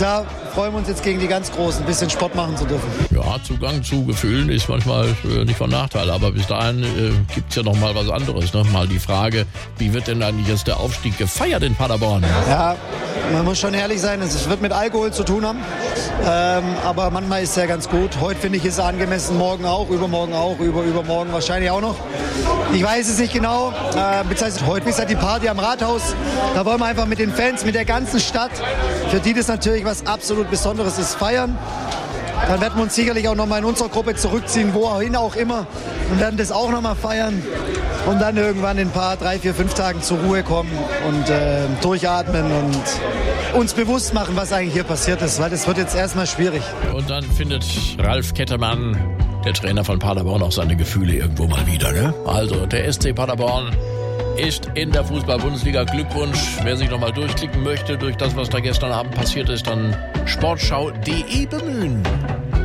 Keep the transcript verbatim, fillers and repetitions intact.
klar freuen wir uns jetzt gegen die ganz Großen, ein bisschen Sport machen zu dürfen. Ja, Zugang zu Gefühlen ist manchmal äh, nicht von Nachteil, aber bis dahin äh, gibt es ja noch mal was anderes. Ne? Mal die Frage, wie wird denn eigentlich jetzt der Aufstieg gefeiert in Paderborn? Ja, man muss schon ehrlich sein, es wird mit Alkohol zu tun haben, ähm, aber manchmal ist es ja ganz gut. Heute finde ich, ist es angemessen, morgen auch, übermorgen auch, über, übermorgen wahrscheinlich auch noch. Ich weiß es nicht genau, äh, beziehungsweise heute ist halt die Party am Rathaus, da wollen wir einfach mit den Fans, mit der ganzen Stadt, für die das natürlich was absolut Besonderes ist, feiern. Dann werden wir uns sicherlich auch nochmal in unserer Gruppe zurückziehen, wohin auch immer, und werden das auch nochmal feiern und dann irgendwann in ein paar, drei, vier, fünf Tagen zur Ruhe kommen und äh, durchatmen und uns bewusst machen, was eigentlich hier passiert ist, weil das wird jetzt erstmal schwierig. Und dann findet Ralf Kettemann, der Trainer von Paderborn, auch seine Gefühle irgendwo mal wieder. Ne? Also der S C Paderborn ist in der Fußball-Bundesliga. Glückwunsch. Wer sich nochmal durchklicken möchte durch das, was da gestern Abend passiert ist, dann sportschau punkt de bemühen.